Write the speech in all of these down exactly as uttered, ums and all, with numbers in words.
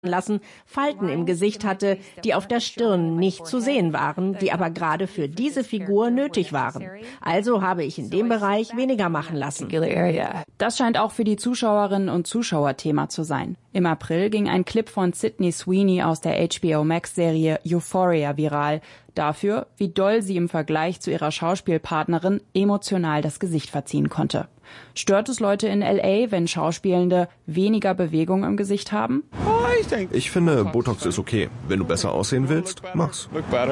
lassen, Falten im Gesicht hatte, die auf der Stirn nicht zu sehen waren, die aber gerade für diese Figur nötig waren. Also habe ich in dem Bereich weniger machen lassen. Das scheint auch für die Zuschauerinnen und Zuschauer Thema zu sein. Im April ging ein Clip von Sydney Sweeney aus der H B O Max-Serie Euphoria viral. Dafür, wie doll sie im Vergleich zu ihrer Schauspielpartnerin emotional das Gesicht verziehen konnte. Stört es Leute in L A, wenn Schauspielende weniger Bewegung im Gesicht haben? Ich finde, Botox ist okay. Wenn du besser aussehen willst, mach's.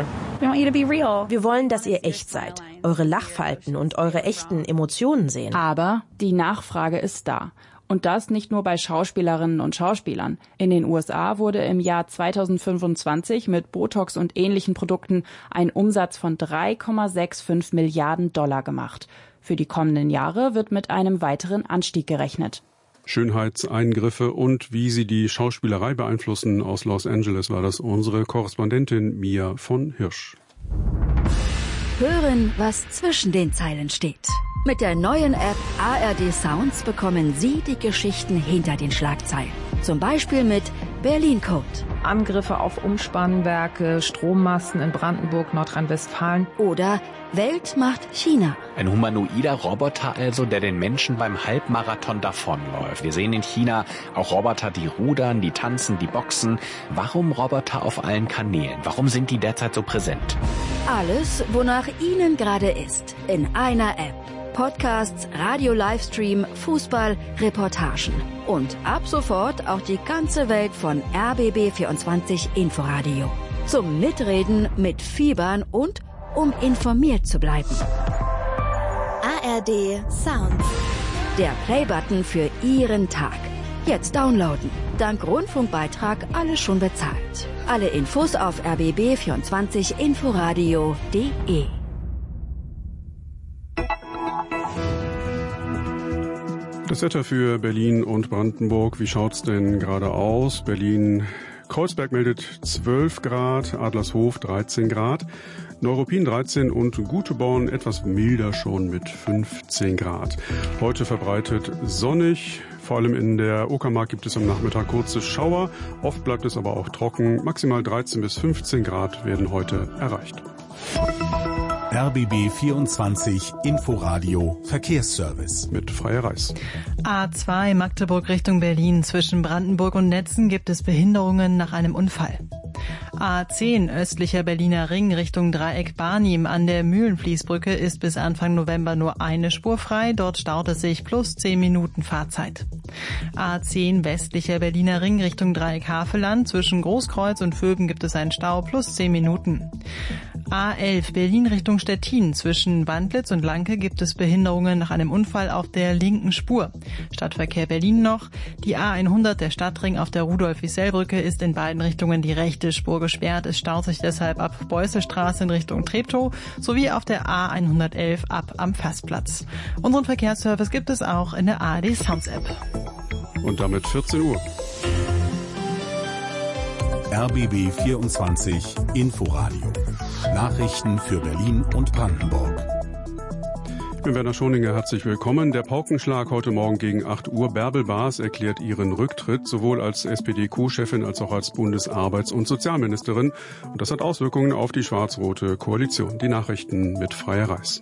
Wir wollen, dass ihr echt seid, eure Lachfalten und eure echten Emotionen sehen. Aber die Nachfrage ist da. Und das nicht nur bei Schauspielerinnen und Schauspielern. In den U S A wurde im Jahr zweitausendfünfundzwanzig mit Botox und ähnlichen Produkten ein Umsatz von drei Komma fünfundsechzig Milliarden Dollar gemacht. Für die kommenden Jahre wird mit einem weiteren Anstieg gerechnet. Schönheitseingriffe und wie sie die Schauspielerei beeinflussen. Aus Los Angeles war das unsere Korrespondentin Mia von Hirsch. Hören, was zwischen den Zeilen steht. Mit der neuen App A R D Sounds bekommen Sie die Geschichten hinter den Schlagzeilen. Zum Beispiel mit Berlin Code. Angriffe auf Umspannwerke, Strommasten in Brandenburg, Nordrhein-Westfalen. Oder Welt macht China. Ein humanoider Roboter also, der den Menschen beim Halbmarathon davonläuft. Wir sehen in China auch Roboter, die rudern, die tanzen, die boxen. Warum Roboter auf allen Kanälen? Warum sind die derzeit so präsent? Alles, wonach Ihnen gerade ist, in einer App. Podcasts, Radio-Livestream, Fußball, Reportagen. Und ab sofort auch die ganze Welt von R B B vierundzwanzig Inforadio. Zum Mitreden, mitfiebern und um informiert zu bleiben. A R D Sounds. Der Playbutton für Ihren Tag. Jetzt downloaden. Dank Rundfunkbeitrag alles schon bezahlt. Alle Infos auf r b b vierundzwanzig inforadio punkt de. Das Wetter für Berlin und Brandenburg, wie schaut's denn gerade aus? Berlin-Kreuzberg meldet zwölf Grad, Adlershof dreizehn Grad, Neuruppin dreizehn und Guteborn etwas milder schon mit fünfzehn Grad. Heute verbreitet sonnig, vor allem in der Uckermark gibt es am Nachmittag kurze Schauer, oft bleibt es aber auch trocken, maximal dreizehn bis fünfzehn Grad werden heute erreicht. R B B vierundzwanzig Inforadio Verkehrsservice mit Freie Reis. A zwei Magdeburg Richtung Berlin. Zwischen Brandenburg und Netzen gibt es Behinderungen nach einem Unfall. A zehn östlicher Berliner Ring Richtung Dreieck Barnim an der Mühlenfließbrücke ist bis Anfang November nur eine Spur frei. Dort staut es sich plus zehn Minuten Fahrzeit. A zehn westlicher Berliner Ring Richtung Dreieck Havelland. Zwischen Großkreuz und Vöben gibt es einen Stau plus zehn Minuten. A elf Berlin Richtung Stettin. Zwischen Wandlitz und Lanke gibt es Behinderungen nach einem Unfall auf der linken Spur. Stadtverkehr Berlin noch. Die A hundert, der Stadtring auf der Rudolf-Wiesel-Brücke, ist in beiden Richtungen die rechte Spur gesperrt. Es staut sich deshalb ab Beusselstraße in Richtung Treptow sowie auf der A hundertelf ab am Fastplatz. Unseren Verkehrsservice gibt es auch in der A R D Sounds App. Und damit vierzehn Uhr. R B B vierundzwanzig Inforadio. Nachrichten für Berlin und Brandenburg. Ich bin Werner Schoninger, herzlich willkommen. Der Paukenschlag heute Morgen gegen acht Uhr. Bärbel Baas erklärt ihren Rücktritt, sowohl als S P D-Co-Chefin als auch als Bundesarbeits- und Sozialministerin. Und das hat Auswirkungen auf die schwarz-rote Koalition. Die Nachrichten mit Freie Reis.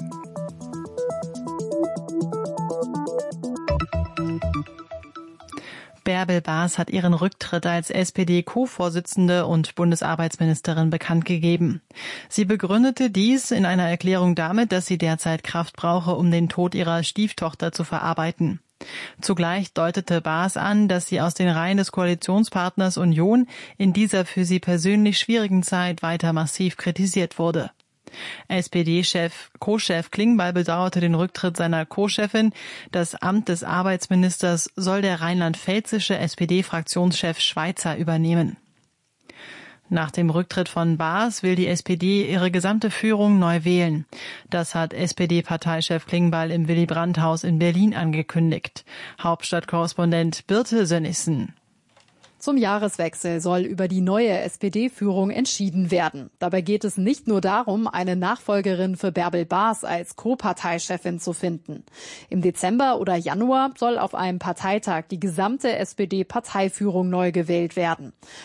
Bärbel Baas hat ihren Rücktritt als S P D-Co-Vorsitzende und Bundesarbeitsministerin bekannt gegeben. Sie begründete dies in einer Erklärung damit, dass sie derzeit Kraft brauche, um den Tod ihrer Stieftochter zu verarbeiten. Zugleich deutete Baas an, dass sie aus den Reihen des Koalitionspartners Union in dieser für sie persönlich schwierigen Zeit weiter massiv kritisiert wurde. S P D-Chef, Co-Chef Klingbeil bedauerte den Rücktritt seiner Co-Chefin. Das Amt des Arbeitsministers soll der rheinland-pfälzische S P D-Fraktionschef Schweizer übernehmen. Nach dem Rücktritt von Baas will die S P D ihre gesamte Führung neu wählen. Das hat S P D-Parteichef Klingbeil im Willy-Brandt-Haus in Berlin angekündigt. Hauptstadtkorrespondent Birte Sönnigsen. Zum Jahreswechsel soll über die neue S P D-Führung entschieden werden. Dabei geht es nicht nur darum, eine Nachfolgerin für Bärbel Baas als Co-Parteichefin zu finden. Im Dezember oder Januar soll auf einem Parteitag die gesamte S P D-Parteiführung neu gewählt werden.